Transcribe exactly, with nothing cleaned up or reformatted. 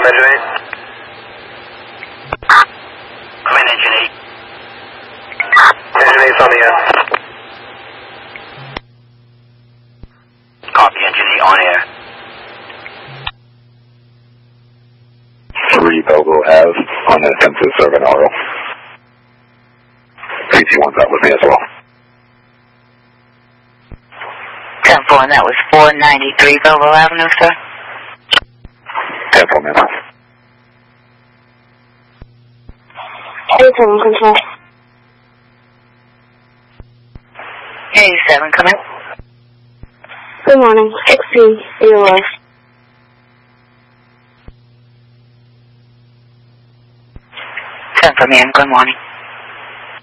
Engine eight. Come in, Engine eight. Engine eight's on the air. Copy, Engine eight on air. three Bogo Ave on an attempt to serve an auto. P T one's out with me as well. ten four, and that was four ninety-three Bogo Avenue, sir? ten four, man. eighty-seven, control. eighty-seven, come in. Good morning. sixteen, B O S. ten four, ma'am, good morning.